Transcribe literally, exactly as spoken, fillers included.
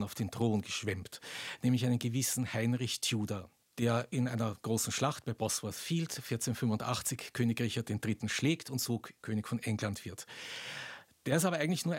auf den Thron geschwemmt, nämlich einen gewissen Heinrich Tudor, der in einer großen Schlacht bei Bosworth Field vierzehnhundertfünfundachtzig König Richard der Dritte schlägt und so König von England wird. Der ist aber eigentlich nur